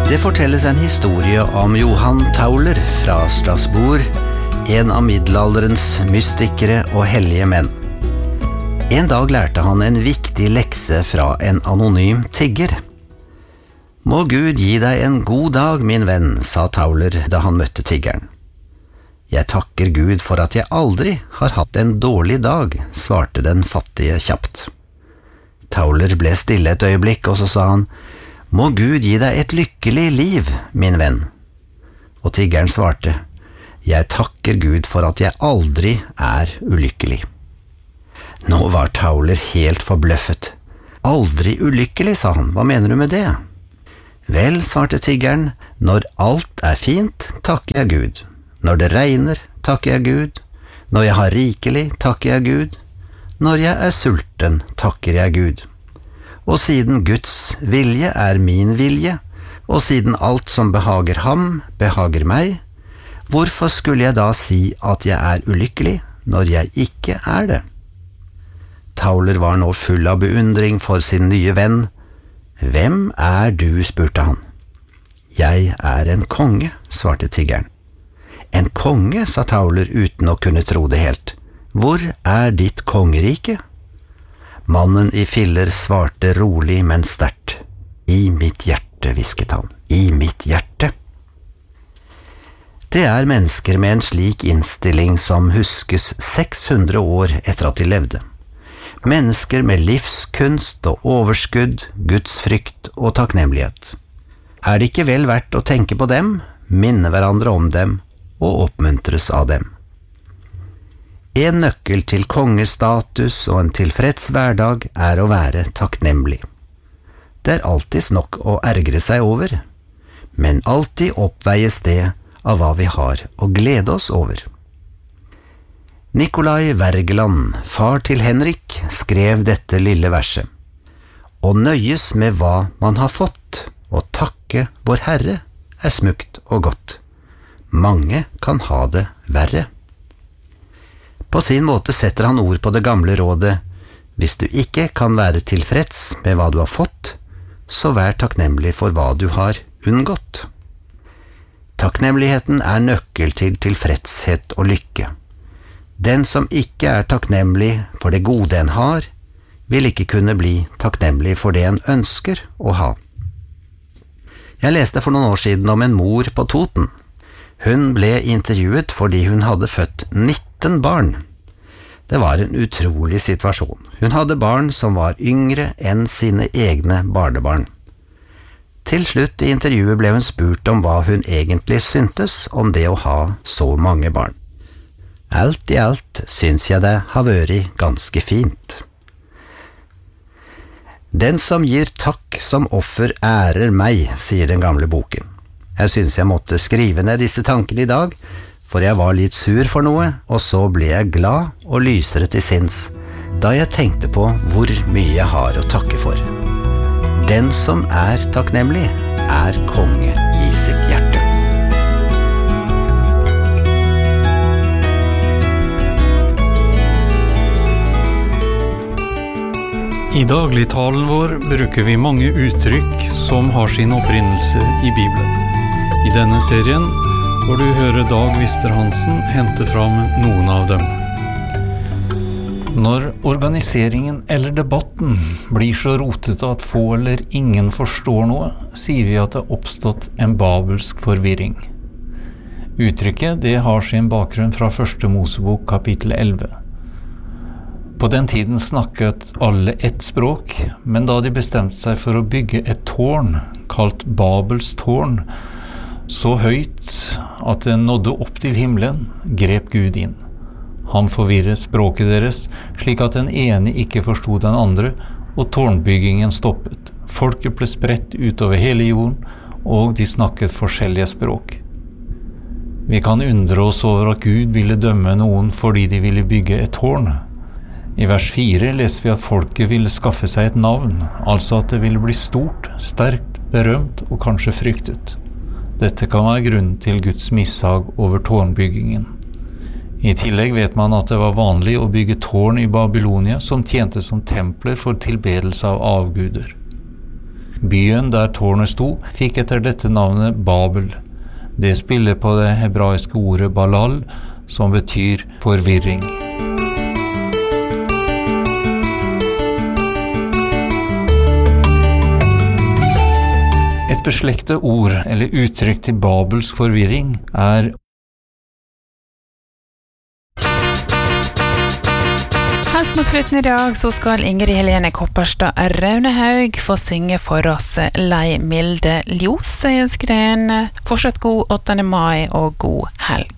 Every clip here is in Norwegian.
Det fortelles en historie om Johan Tauler fra Strasbourg, en av middelalderens mystikere og hellige menn. En dag lærte han en viktig lekse fra en anonym tigger. «Må Gud gi deg en god dag, min venn», sa Tauler da han møtte tiggeren. «Jeg takker Gud for at jeg aldri har hatt en dårlig dag», svarte den fattige kjapt. Tauler ble stille et øyeblikk, og så sa han, «Må Gud gi deg et lykkelig liv, min venn». Og tiggeren svarte, «Jeg takker Gud for at jeg aldri er ulykkelig». Nå var Tauler helt forbløffet. «Aldri ulykkelig», sa han, «hva mener du med det?» «Vel», svarte tiggeren, «når alt er fint, takker jeg Gud. Når det regner, takker jeg Gud. Når jeg har rikelig, takker jeg Gud. Når jeg er sulten, takker jeg Gud. Og siden Guds vilje er min vilje, og siden alt som behager ham, behager meg, hvorfor skulle jeg da si at jeg er ulykkelig når jeg ikke er det?» Tauler var nå full av beundring for sin nye venn. «Hvem er du?» spurte han. «Jeg er en konge», svarte tiggeren. «En konge?» sa Tauler uten å kunne tro det helt. «Hvor er ditt kongerike?» Mannen i filler svarte rolig, men sterkt. «I mitt hjerte», hvisket han. «I mitt hjerte». Det er mennesker med en slik innstilling som huskes 600 år etter at de levde. Mennesker med livskunst og overskudd, gudsfrykt og takknemlighet. Er det ikke vel verdt å tenke på dem, minne hverandre om dem og oppmuntres av dem? En nøkkel til kongestatus og en tilfreds hverdag er å være takknemlig. Det er alltid nok å ergre seg over, men alltid oppveies det av hva vi har å glede oss over. Nikolai Wergeland, far til Henrik, skrev dette lille verset. «Å nøyes med hva man har fått, og takke vår Herre, er smukt og godt. Mange kan ha det verre.» På sin måte setter han ord på det gamle rådet, «Hvis du ikke kan være tilfreds med hva du har fått, så vær takknemlig for hva du har unngått.» Takknemligheten er nøkkel til tilfredshet og lykke. Den som ikke er takknemlig for det gode en har, vil ikke kunne bli takknemlig for det en ønsker å ha. Jeg leste for noen år siden om en mor på Toten. Hun ble intervjuet fordi hun hadde født 19 barn. Det var en utrolig situasjon. Hun hadde barn som var yngre enn sine egne barnebarn. Til slutt i intervjuet ble hun spurt om hva hun egentlig syntes om det å ha så mange barn. «Alt i alt syns jeg det har vært ganske fint.» «Den som gir takk som offer ærer meg», sier den gamle boken. Jeg synes jeg måtte skrive ned disse tankene i dag, for jeg var litt sur for noe, og så ble jeg glad og lysere til sinns, da jeg tenkte på hvor mye jeg har å takke for. Den som er takknemlig, er konge i sitt hjerte. I dagligtalen vår bruker vi mange uttrykk som har sin opprinnelse i Bibelen. I denne serien får du høre Dag Wister-Hansen hente fram noen av dem. Når organiseringen eller debatten blir så rotete at få eller ingen forstår noe, sier vi at det har oppstått en babelsk forvirring. Uttrykket det har sin bakgrunn fra 1. Mosebok kapittel 11. På den tiden snakket alle ett språk, men da de bestemte seg for å bygge et tårn, kalt Babels tårn, så høyt at det nådde opp til himmelen, grep Gud inn. Han forvirret språket deres, slik at den ene ikke forstod den andre, og tårnbyggingen stoppet. Folket ble spredt utover hele jorden, og de snakket forskjellige språk. Vi kan undre oss over at Gud ville dømme noen fordi de ville bygge et tårn. I vers 4 leser vi at folket ville skaffe seg et navn, altså at det ville bli stort, sterkt, berømt og kanskje fryktet. Dette kan være grunnen til Guds mishag over tårnbyggingen. I tillegg vet man at det var vanlig å bygge tårn i Babylonia som tjente som templer for tilbedelse av avguder. Byen der tårnet sto, fikk etter dette navnet Babel. Det spiller på det hebraiske ordet balal, som betyr forvirring. Et beslektet ord eller uttrykk til Babels forvirring Helt mot slutten I dag så skal Ingrid Helene Kopperstad Raunehaug få synge for oss Lei milde ljos, skren. Fortsatt god 8. mai og god helg.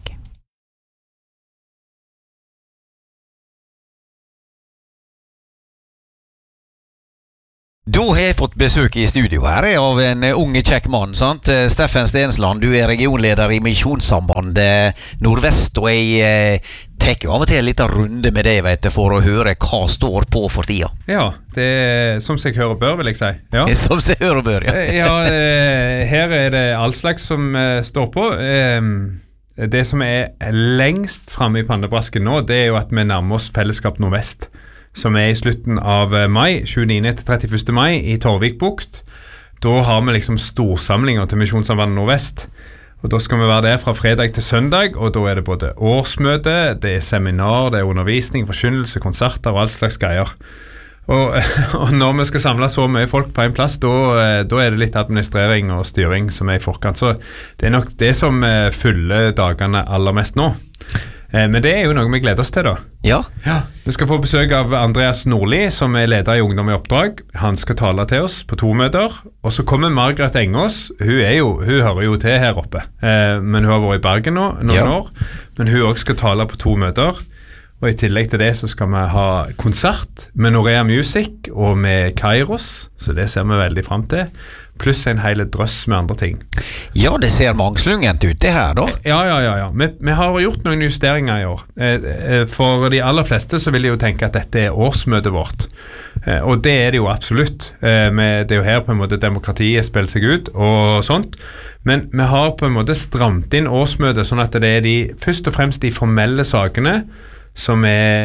Da har jeg fått besøk I studio her av en unge kjekk mann, sant? Steffen Stensland, du regionleder I Misjonssambandet Nordvest, og jeg tar jo av og til en liten runde med deg, vet du, for å høre hva står på for tida. Ja, det som seg hører bør, vil jeg si. Ja. Som seg hører bør, ja. Ja, her det all slags som står på. Det som lengst fremme I pannebrasken nå, det jo at vi nærmer oss Fellesskap Nordvest, som I slutten av mai, 29. til 31. mai I Torvikbukt. Da har vi liksom storsamlinger til Misjonssambandet Nordvest. Og da skal vi være der fra fredag til søndag, og da det både årsmøte, det seminar, det undervisning, forkynnelse, konserter og all slags greier. Og når vi skal samle så mye folk på en plass, da det litt administrering og styring som I forkant. Så det nok det som fyller dagene aller mest nå. Men det jo noe vi gleder oss til da. Ja. Vi skal få besøk av Andreas Nordli, som leder I Ungdom I Oppdrag. Han skal tale til oss på 2 møter. Og så kommer Margret Engås. Hun hører jo til her oppe. Men hun har vært I Bergen nå, noen år. Men hun også skal tale på 2 møter. Og I tillegg til det så skal vi ha konsert med Norea Music og med Kairos. Så det ser vi veldig frem til. Pluss en hele drøss med andre ting. Ja, det ser mangslungent ut det her da. Ja. Vi har gjort noen justeringer I år. For de aller fleste så vil jeg jo tenke at dette årsmøtet vårt. Og det det jo absolutt. Det jo her på en måte demokratiet spiller seg ut og sånt. Men vi har på en måte stramt inn årsmøtet sånn at det først og fremst de formelle sakene som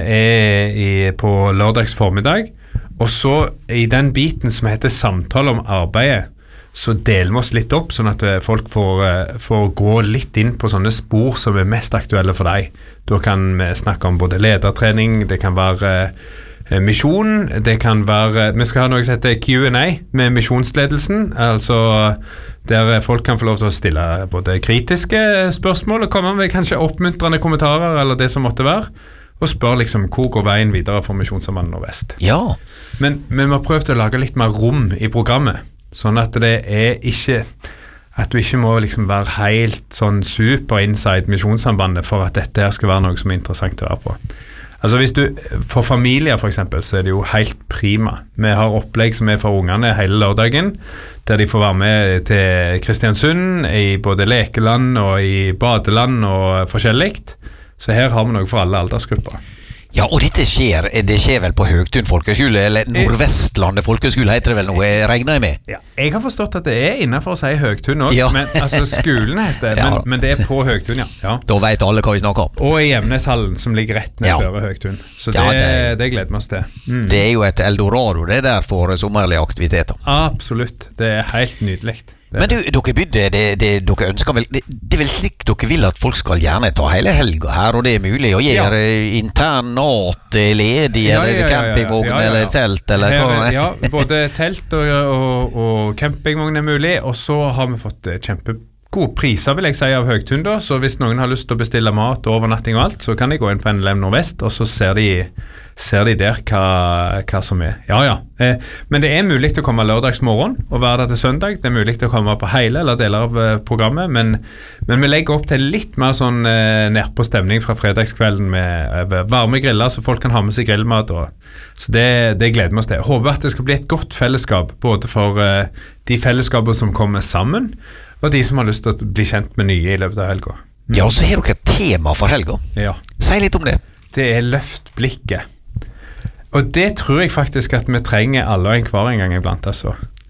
på lørdags formiddag. Og så I den biten som heter samtale om arbeidet, så deler vi oss litt opp, sånn at folk får gå litt inn på sånne spor som mest aktuelle for deg. Da kan vi snakke om både ledertrening, det kan være misjon, det kan være, vi skal ha noe som heter Q&A med misjonsledelsen, altså der folk kan få lov til å stille både kritiske spørsmål og komme med kanskje oppmuntrende kommentarer eller det som måtte være, og spør liksom hvor går veien videre for Misjonssambandet Nordvest. Ja. Men vi har prøvd å lage litt mer rom I programmet, sånn at det ikke at du ikke må liksom være helt sånn super inside Misjonssambandet for at dette her skal være noe som interessant å være på. Altså hvis du, for familier for eksempel, så det jo helt prima. Vi har opplegg som for ungene hele lørdagen, der de får være med til Kristiansund, I både lekeland og I badeland og forskjelligt. Så her har vi noe for alle aldersgrupper. Ja, og det skjer vel på Høgtun folkeskole, eller Nordvestlandet folkeskole heter det vel noe, regner jeg med? Ja, jeg har forstått at det innenfor å si Høgtun også, Ja. men, altså skolen heter, Ja. men det på Høgtun, ja. Da vet alle hva vi snakker om. Og I Gjemneshallen, som ligger rett ned Ja. før Høgtun. Så Ja, det gleder vi oss til. Det jo et Eldorado det der for sommerlige aktiviteter. Absolutt, det helt nydelig. Men du, dere bydde, dere ønsker vel, det vel slik dere vil at folk skal gjerne ta hele helga her, og det mulig å gjøre internat ledig, eller campingvogn, eller telt, eller hva? Ja, både telt og campingvogn mulig, og så har vi fått kjempegode priser, vil jeg si, av Høgtun da, så hvis noen har lyst til å bestille mat og overnatting og alt, så kan de gå inn på NLM Nordvest, og så ser de der hva som Ja. Men det mulig å komme lørdagsmorgen og være der til søndag. Det mulig å komme på hele eller deler av programmet, men vi legger opp til litt mer sånn nærpå stemning fra fredagskvelden med varme griller, så folk kan ha med seg grillmat. Så det gleder vi oss til. Jeg håper at det skal bli et godt fellesskap, både for de fellesskaper som kommer sammen, og de som har lyst til å bli kjent med nye I løpet av helga. Ja, så har dere et tema for helga. Ja. Si litt om det. Det løft blikket. Og det tror jeg faktisk at vi trenger alle og en hver en gang iblant, altså.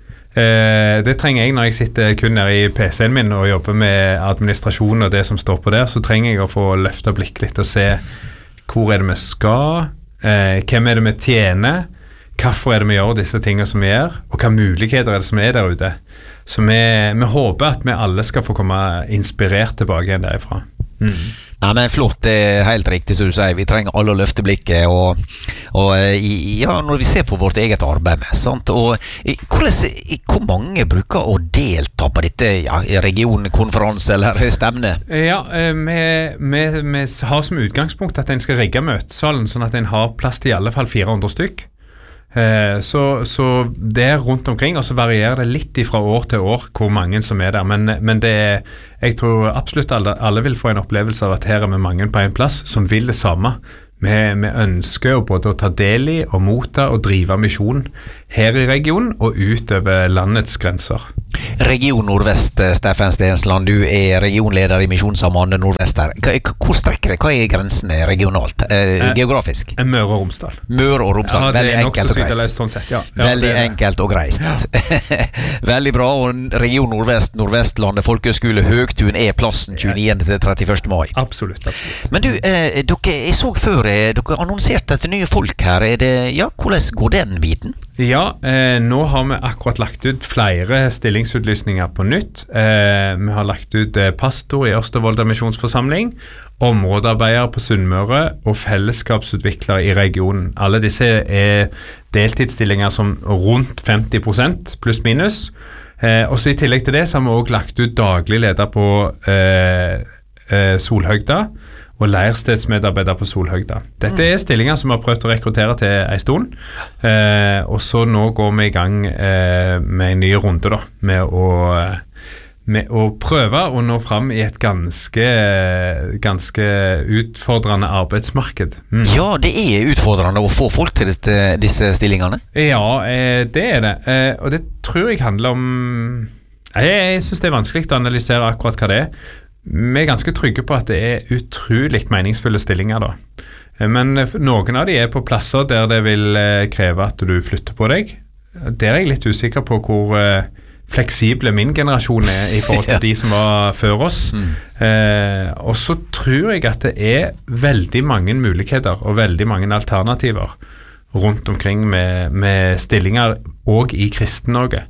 Det trenger jeg når jeg sitter kun nede I PC-en min og jobber med administrasjon og det som står på der, så trenger jeg å få løfte blikk litt og se hvor det vi skal, hvem det vi tjener, hvorfor det vi gjør disse tingene som vi gjør, og hva muligheter det som der ute. Så vi håper at vi alle skal få komme inspirert tilbake igjen derifra. Nei, men flott, det helt riktig som du sier. Vi trenger alle å løfte blikket og når vi ser på vårt eget arbeid med, sant? Og hvor mange bruker å delta på dette regionkonferanse eller stevne? Ja, vi har som utgangspunkt at en skal rigge møtesalen sånn at en har plass til i alle fall 400 stykk. Så det rundt omkring, og så varierer det litt fra år til år hvor mange som der, men jeg tror absolutt alle vil få en opplevelse av at her vi mange på en plass som vil det samme. Vi ønsker både å ta del i og motta og drive misjon her i regionen og utover landets grenser. Region Nordvest, Steffen Stensland, du regionleder i Misjonssambandet Nordvest her. Hvor strekker det? Hva grensene regionalt, geografisk? Møre og Romsdal. Møre og Romsdal, veldig enkelt og greit. Sånn sett, ja. Veldig enkelt og greit. Ja. Veldig bra, og Region Nordvest, Nordvestlandet Folkehøgskole Høgtun plassen 29. til 31. mai. Absolutt. Men du, jeg så før, dere annonserte etter nye folk her. Hvordan går den biten? Ja, nå har vi akkurat lagt ut flere stillingsutlysninger på nytt. Vi har lagt ut pastor i Ørstevolda misjonsforsamling, områdearbeider på Sunnmøre og fellesskapsutvikler i regionen. Alle disse deltidsstillinger som rundt 50% pluss minus. Og så i tillegg til det så har vi også lagt ut daglig leder på Solhøgda og leirstedsmedarbeider på Solhøgda. Dette stillinger som vi har prøvd å rekruttere til en stund, og så nå går vi i gang med en ny runde da, med å prøve å nå fram i et ganske utfordrende arbeidsmarked. Ja, det utfordrende å få folk til disse stillingene. Ja, det det, og det tror jeg handler om jeg synes det vanskelig å analysere akkurat hva det Vi ganske trygge på at det utrolig meningsfulle stillinger da. Men noen av de på plasser der det vil kreve at du flytter på deg. Der jeg litt usikker på hvor fleksible min generasjon i forhold til de som var før oss. Og så tror jeg at det veldig mange muligheter og veldig mange alternativer rundt omkring med stillinger og i Kristen-Norge.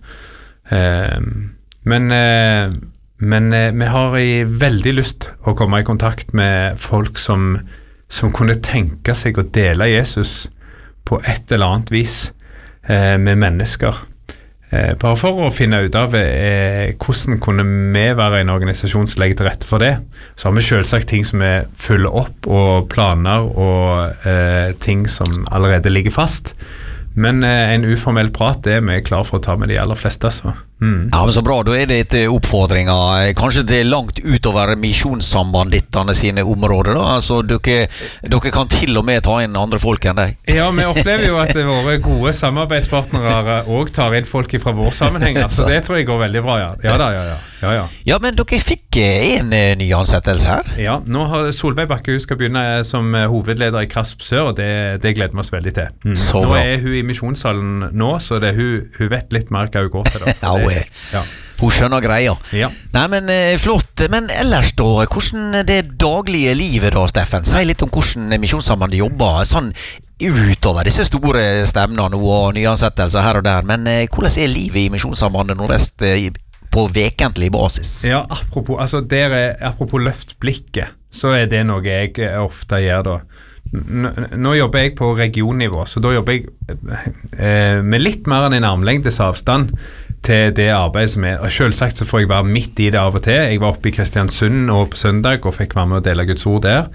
Men vi har veldig lyst å komme i kontakt med folk som kunne tenke seg å dele Jesus på et eller annet vis med mennesker. Bare for å finne ut av hvordan kunne vi være en organisasjon som legger til rette for det. Så har vi selvsagt ting som vi følger opp og planer og ting som allerede ligger fast. Men en uformell prat vi klar for å ta med de aller fleste. Så. Ja, men så bra, da det etter oppfordringer. Kanskje det langt utover misjonssambandittene sine områder da? Altså, dere kan til og med ta inn andre folk enn deg. Ja, vi opplever jo at våre gode samarbeidspartnere også tar inn folk fra vår sammenheng, så det tror jeg går veldig bra, ja. Ja, men dere fikk en ny ansettelse her? Ja, nå har Solveig Bakke, hun skal begynne som hovedleder i Krasp Sør, og det gleder vi oss veldig til. Nå hun i misjonssalen nå, så hun vet litt mer hva hun går til da. Hun skjønner greia. Ja. Nei, men flott. Men ellers da, hvordan det daglige livet da, Steffen? Si litt om hvordan Misjonssambandet jobber, sånn utover disse store stevnene og nyansettelser her og der. Men hvordan livet i Misjonssambandet Nordvest på vekentlig basis? Ja, apropos løft blikket, så det noe jeg ofte gjør da. Nå jobber jeg på regionnivå, så da jobber jeg med litt mer enn en armlengdes avstand til det arbeidet som og selvsagt så får jeg være midt i det av og til. Jeg var oppe i Kristiansund og på søndag og fikk være med å dele Guds ord der,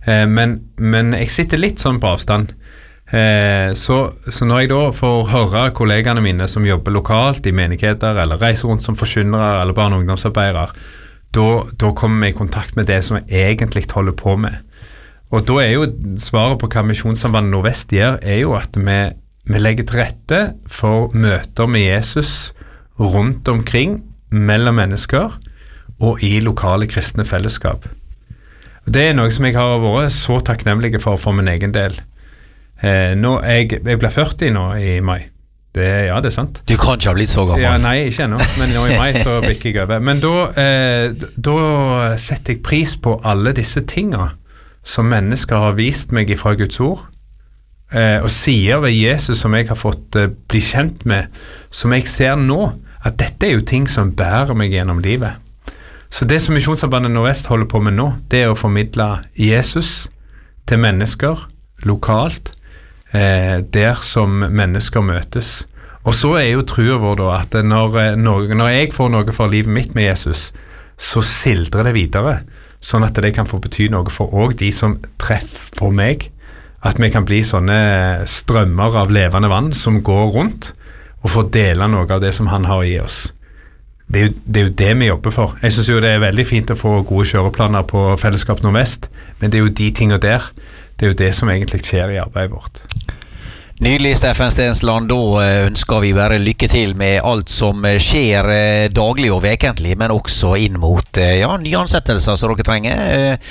men jeg sitter litt sånn på avstand. Så når jeg da får høre kollegene mine som jobber lokalt i menigheter eller reiser rundt som forkynnere eller barne- og ungdomsarbeidere, da kommer vi i kontakt med det som jeg egentlig holder på med. Og da jo svaret på hva Misjonssambandet Nordvest gjør, jo at vi legger til rette for møter med Jesus rundt omkring, mellom mennesker og i lokale kristne fellesskap. Det noe som jeg har vært så takknemlig for min egen del. Jeg ble 40 nå i mai. Det sant. Du kan ikke ha blitt så gammel. Ja, nei, ikke ennå, men nå i mai så bikker jeg over. Men da setter jeg pris på alle disse tingene som mennesker har vist meg fra Guds ord, og sider ved Jesus som jeg har fått bli kjent med, som jeg ser nå, at dette er jo ting som bærer meg gjennom livet. Så det som Misjonssambandet Nordvest holder på med nå, det er å formidle Jesus til mennesker lokalt, der som mennesker møtes. Og så er jo trua vår da at når jeg får noe for livet mitt med Jesus, så sildrer det videre, sånn at det kan få bety noe for også de som treffer på meg, at vi kan bli sånne strømmer av levende vann som går rundt og får dele noe av det som han har i oss. Det er jo det vi jobber for. Jeg synes jo det er veldig fint å få gode kjøreplaner på Fellesskap Nordvest, men det er jo de tingene der, det er jo det som egentlig skjer i arbeidet vårt. Nydelig, Steffen Stensland. Da ønsker vi bare lykke til med alt som skjer daglig og vekentlig, men også inn mot nyansettelser som dere trenger.